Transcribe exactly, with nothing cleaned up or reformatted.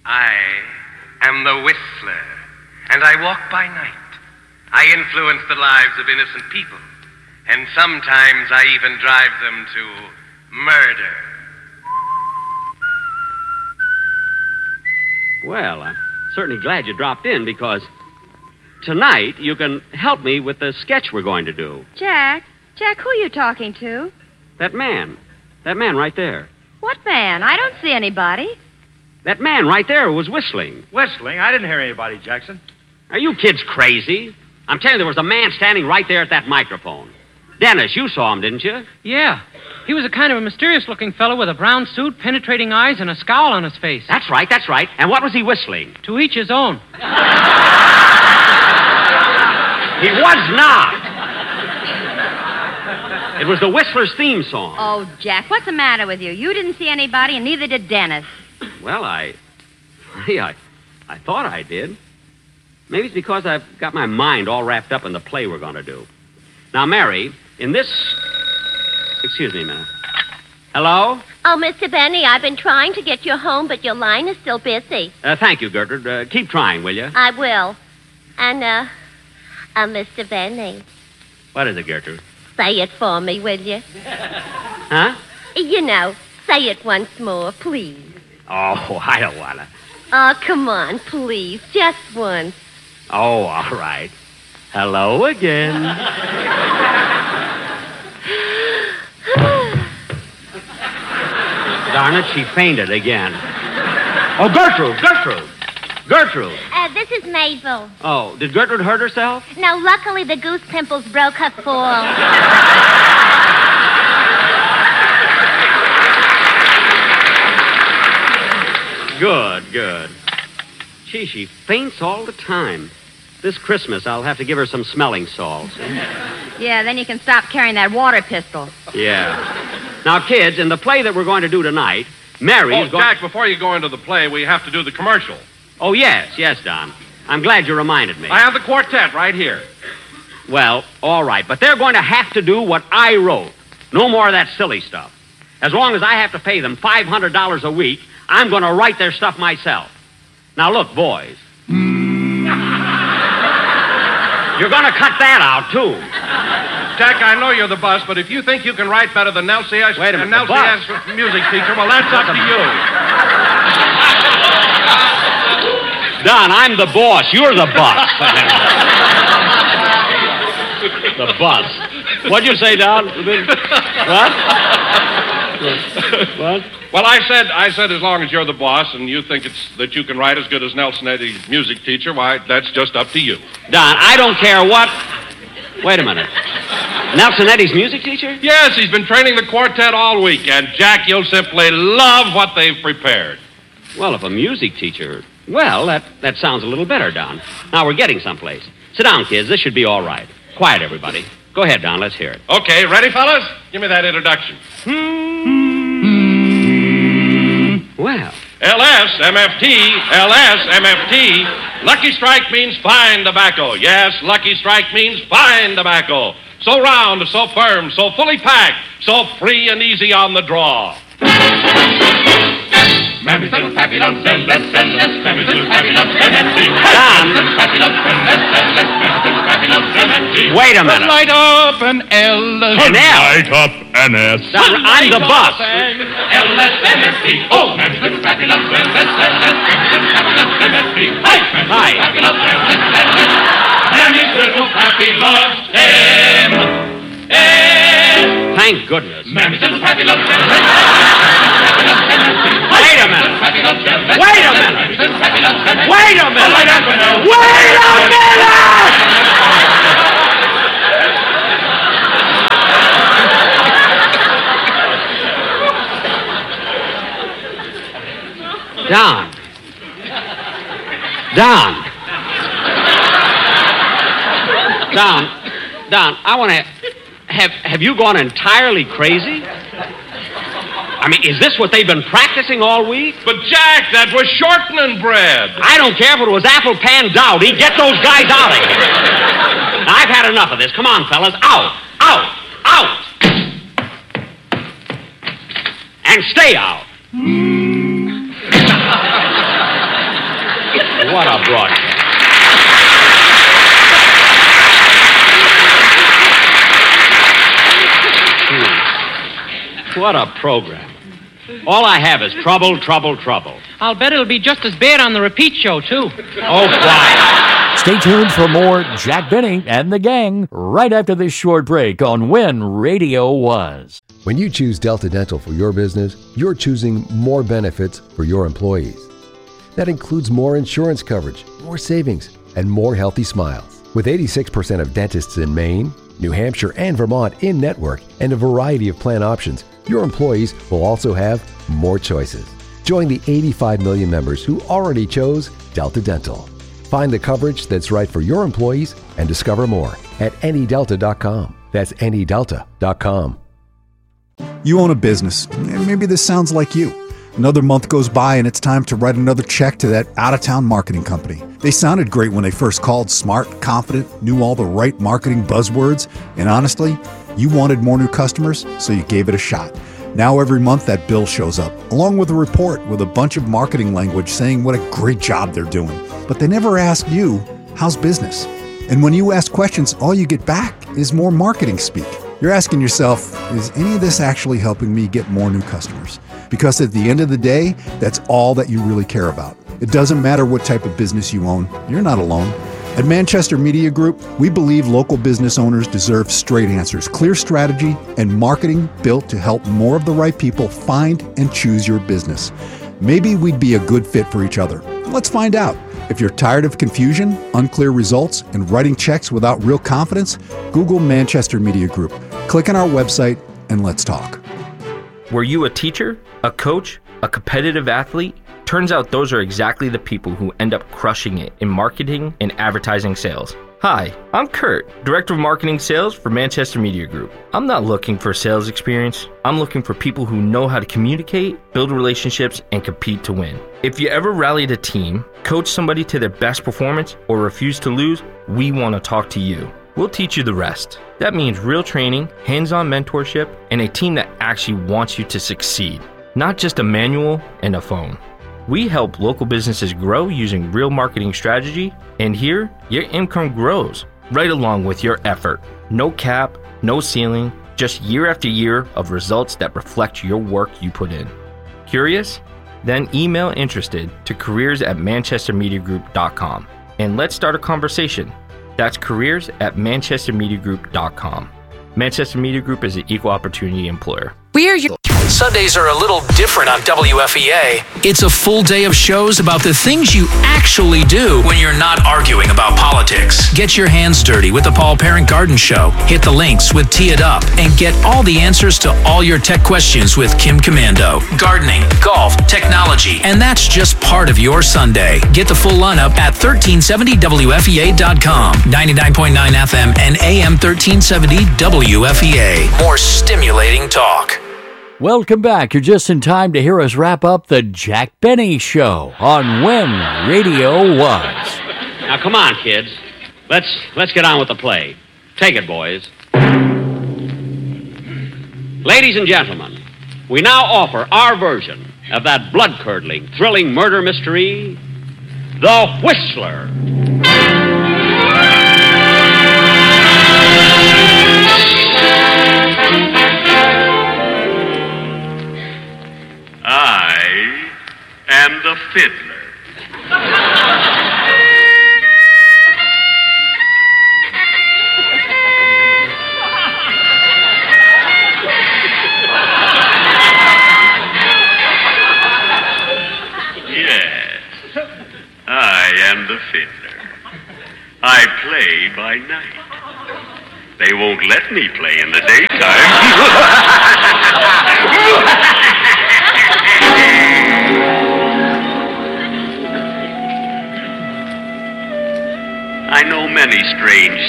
I am the Whistler, and I walk by night. I influence the lives of innocent people, and sometimes I even drive them to murder. Well, I'm certainly glad you dropped in, because tonight you can help me with the sketch we're going to do. Jack? Jack, who are you talking to? That man. That man right there. What man? I don't see anybody. That man right there who was whistling. Whistling? I didn't hear anybody, Jackson. Are you kids crazy? I'm telling you, there was a man standing right there at that microphone. Dennis, you saw him, didn't you? Yeah. He was a kind of a mysterious-looking fellow with a brown suit, penetrating eyes, and a scowl on his face. That's right, that's right. And what was he whistling? To each his own. He was not. It was the Whistler's theme song. Oh, Jack, what's the matter with you? You didn't see anybody, and neither did Dennis. Well, I... I, I thought I did. Maybe it's because I've got my mind all wrapped up in the play we're going to do. Now, Mary, in this... Excuse me a minute. Hello? Oh, Mister Benny, I've been trying to get you home, but your line is still busy. Uh, thank you, Gertrude. Uh, keep trying, will you? I will. And, uh, uh, Mister Benny. What is it, Gertrude? Say it for me, will you? Huh? You know, say it once more, please. Oh, I don't want to. Oh, come on, please. Just once. Oh, all right. Hello again. Darn it, she fainted again. Oh, Gertrude, Gertrude. Gertrude. Uh, this is Mabel. Oh, did Gertrude hurt herself? No, luckily the goose pimples broke her fall. Good, good. Gee, she faints all the time. This Christmas, I'll have to give her some smelling salts. Yeah, then you can stop carrying that water pistol. Yeah. Now, kids, in the play that we're going to do tonight, Mary's Oh, going... Jack, before you go into the play, we have to do the commercial. Oh, yes, yes, Don. I'm glad you reminded me. I have the quartet right here. Well, all right, but they're going to have to do what I wrote. No more of that silly stuff. As long as I have to pay them five hundred dollars a week, I'm going to write their stuff myself. Now, look, boys. You're going to cut that out, too. Jack, I know you're the boss, but if you think you can write better than Nelsie S. Wait a minute, Nelsie the boss? S. music teacher, well, that's up to you. Don, I'm the boss. You're the boss. The boss. What'd you say, Don? What? What? Well, I said, I said, as long as you're the boss and you think it's that you can write as good as Nelson Eddy's music teacher, why, that's just up to you. Don, I don't care what... Wait a minute. Nelson Eddy's music teacher? Yes, he's been training the quartet all week, and Jack, you'll simply love what they've prepared. Well, if a music teacher... Well, that, that sounds a little better, Don. Now we're getting someplace. Sit down, kids. This should be all right. Quiet, everybody. Go ahead, Don. Let's hear it. Okay, ready, fellas? Give me that introduction. Well... L S M F T, L S M F T. Lucky Strike means fine tobacco. Yes, Lucky Strike means fine tobacco. So round, so firm, so fully packed, so free and easy on the draw. Mammy's little pappy loves L S L S. Mammy's little pappy loves M F T. Don! Pappy loves L S L S. Mammy's little pappy loves M F T. Wait a minute. Light up an L S. An L? Light up an S. Don, I'm the boss. L S M F T. Oh, Mammy's little pappy loves L S L S. Mammy's little pappy loves M F T. Hi! Hi. Pappy loves L S L S. Mammy's little pappy loves M S. Thank goodness. Mammy's little pappy loves M S. Wait a minute. Wait a minute. Wait a minute. Wait a minute. Don. Don. Don. Don, I want to... Have, have you gone entirely crazy? I mean, is this what they've been practicing all week? But, Jack, that was shortening bread. I don't care if it was apple pan dowdy. Get those guys out of here. Now, I've had enough of this. Come on, fellas. Out. Out. Out. And stay out. what a broadcast. Hmm. What a program. All I have is trouble, trouble, trouble. I'll bet it'll be just as bad on the repeat show, too. Oh, quiet. Stay tuned for more Jack Benny and the gang right after this short break on When Radio Was. When you choose Delta Dental for your business, you're choosing more benefits for your employees. That includes more insurance coverage, more savings, and more healthy smiles. With eighty-six percent of dentists in Maine, New Hampshire, and Vermont in network and a variety of plan options, your employees will also have more choices. Join the eighty-five million members who already chose Delta Dental. Find the coverage that's right for your employees and discover more at any delta dot com. That's any delta dot com. You own a business, and maybe this sounds like you. Another month goes by and it's time to write another check to that out-of-town marketing company. They sounded great when they first called, smart, confident, knew all the right marketing buzzwords, and honestly, you wanted more new customers, so you gave it a shot. Now every month that bill shows up, along with a report with a bunch of marketing language saying what a great job they're doing. But they never ask you, how's business? And when you ask questions, all you get back is more marketing speak. You're asking yourself, is any of this actually helping me get more new customers? Because at the end of the day, that's all that you really care about. It doesn't matter what type of business you own. You're not alone. At Manchester Media Group, we believe local business owners deserve straight answers, clear strategy, and marketing built to help more of the right people find and choose your business. Maybe we'd be a good fit for each other. Let's find out. If you're tired of confusion, unclear results, and writing checks without real confidence, Google Manchester Media Group. Click on our website and let's talk. Were you a teacher, a coach, a competitive athlete? Turns out those are exactly the people who end up crushing it in marketing and advertising sales. Hi, I'm Kurt, Director of Marketing Sales for Manchester Media Group. I'm not looking for sales experience. I'm looking for people who know how to communicate, build relationships, and compete to win. If you ever rallied a team, coach somebody to their best performance, or refuse to lose, we want to talk to you. We'll teach you the rest. That means real training, hands-on mentorship, and a team that actually wants you to succeed, not just a manual and a phone. We help local businesses grow using real marketing strategy, and here, your income grows right along with your effort. No cap, no ceiling, just year after year of results that reflect your work you put in. Curious? Then email interested to careers at manchester media group dot com and let's start a conversation. That's careers at manchester media group dot com. Manchester Media Group is an equal opportunity employer. We are your Sundays are a little different on W F E A. It's a full day of shows about the things you actually do when you're not arguing about politics. Get your hands dirty with the Paul Parent Garden Show. Hit the links with Tee It Up and get all the answers to all your tech questions with Kim Commando. Gardening, golf, technology, and that's just part of your Sunday. Get the full lineup at thirteen seventy W F E A dot com, ninety-nine point nine F M and A M thirteen seventy W F E A. More stimulating talk. Welcome back. You're just in time to hear us wrap up the Jack Benny Show on When Radio Was. Now, come on, kids. Let's let's get on with the play. Take it, boys. Ladies and gentlemen, we now offer our version of that blood-curdling, thrilling murder mystery, The Whistler. I am the fiddler. Yes, I am the fiddler. I play by night. They won't let me play in the daytime. I know many strange